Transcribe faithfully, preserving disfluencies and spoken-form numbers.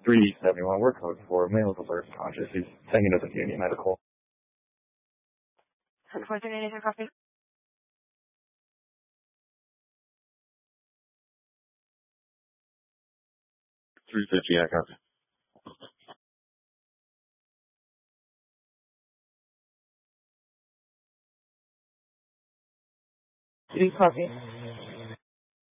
three seventy-one, we're code four, male is alert conscious. He's saying he doesn't need any medical. Copy. three fifty, I copy. three copy.